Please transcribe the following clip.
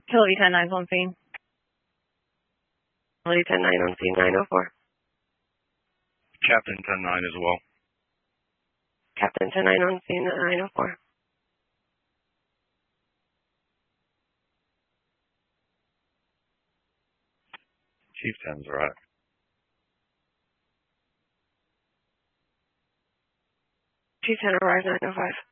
Kilo E10 9's on scene. Kilo E10 9 on scene 904. Captain 10-9 as well. Captain 10-9 on scene 904. Chief 10's right. Chief 10 arrived 905.